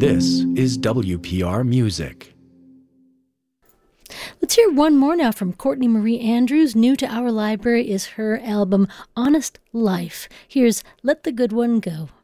This is WPR Music. Let's hear one more now from Courtney Marie Andrews. New to our library is her album, Honest Life. Here's Let the Good One Go.